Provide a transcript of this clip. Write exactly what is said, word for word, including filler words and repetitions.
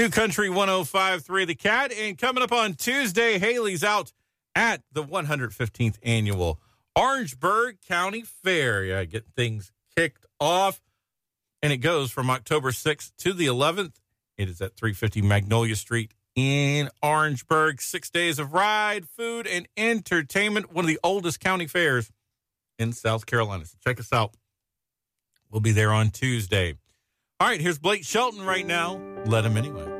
New Country one oh five point three The Cat. And coming up on Tuesday, Haley's out at the one hundred fifteenth Annual Orangeburg County Fair. Yeah, get things kicked off. And it goes from October sixth to the eleventh. It is at three fifty Magnolia Street in Orangeburg. Six days of ride, food, and entertainment. One of the oldest county fairs in South Carolina. So check us out. We'll be there on Tuesday. All right, here's Blake Shelton right now. Let him anyway.